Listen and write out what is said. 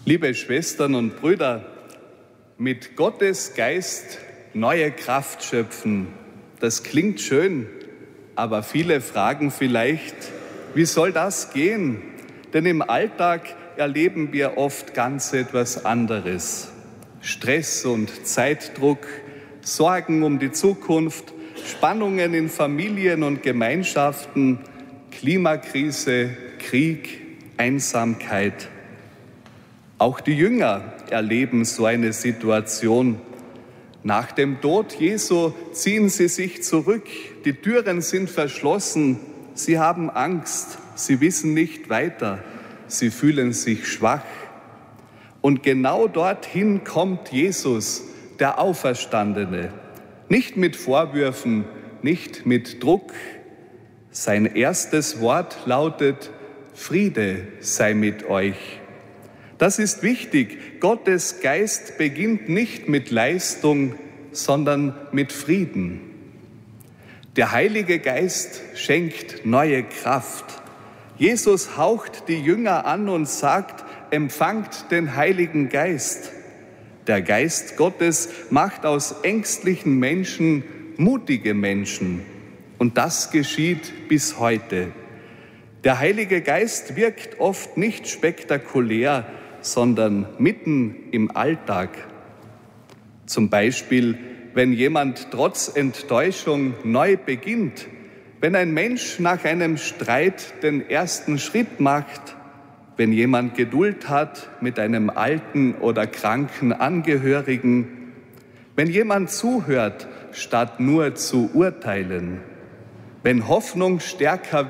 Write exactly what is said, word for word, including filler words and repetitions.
Liebe Schwestern und Brüder, mit Gottes Geist neue Kraft schöpfen, das klingt schön, aber viele fragen vielleicht, wie soll das gehen? Denn im Alltag erleben wir oft ganz etwas anderes. Stress und Zeitdruck, Sorgen um die Zukunft, Spannungen in Familien und Gemeinschaften, Klimakrise, Krieg, Einsamkeit. Auch die Jünger erleben so eine Situation. Nach dem Tod Jesu ziehen sie sich zurück, die Türen sind verschlossen, sie haben Angst, sie wissen nicht weiter, sie fühlen sich schwach. Und genau dorthin kommt Jesus, der Auferstandene, nicht mit Vorwürfen, nicht mit Druck. Sein erstes Wort lautet: Friede sei mit euch. Das ist wichtig. Gottes Geist beginnt nicht mit Leistung, sondern mit Frieden. Der Heilige Geist schenkt neue Kraft. Jesus haucht die Jünger an und sagt: Empfangt den Heiligen Geist. Der Geist Gottes macht aus ängstlichen Menschen mutige Menschen. Und das geschieht bis heute. Der Heilige Geist wirkt oft nicht spektakulär, sondern mitten im Alltag. Zum Beispiel, wenn jemand trotz Enttäuschung neu beginnt, wenn ein Mensch nach einem Streit den ersten Schritt macht, wenn jemand Geduld hat mit einem alten oder kranken Angehörigen, wenn jemand zuhört, statt nur zu urteilen, wenn Hoffnung stärker